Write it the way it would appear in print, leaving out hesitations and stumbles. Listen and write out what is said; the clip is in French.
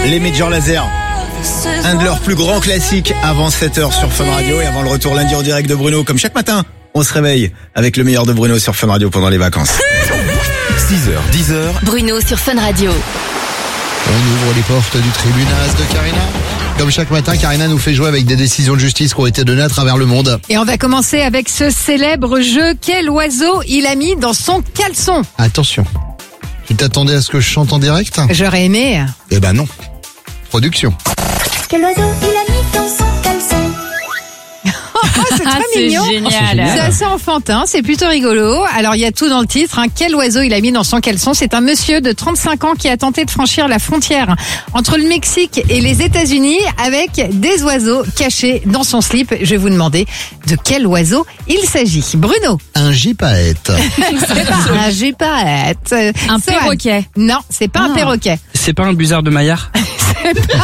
les Major Lazer. Un de leurs plus grands classiques avant 7h sur Fun Radio et avant le retour lundi en direct de Bruno. Comme chaque matin, on se réveille avec le meilleur de Bruno sur Fun Radio pendant les vacances. 6h, 10h. Bruno sur Fun Radio. On ouvre les portes du tribunal de Karina. Comme chaque matin, Karina nous fait jouer avec des décisions de justice qui ont été données à travers le monde. Et on va commencer avec ce célèbre jeu. Quel oiseau il a mis dans son caleçon? Attention, tu t'attendais à ce que je chante en direct? J'aurais aimé. Eh ben non. Production. Quel oiseau il a mis dans son caleçon? C'est très mignon. Génial. C'est assez enfantin, c'est plutôt rigolo. Alors il y a tout dans le titre. Quel oiseau il a mis dans son caleçon? C'est un monsieur de 35 ans qui a tenté de franchir la frontière entre le Mexique et les États-Unis avec des oiseaux cachés dans son slip. Je vais vous demander de quel oiseau il s'agit. Bruno. Un gypaète. C'est pas un gypaète. Un Sohan. perroquet. Non, c'est pas un perroquet. C'est pas un busard de Maillard? C'est pas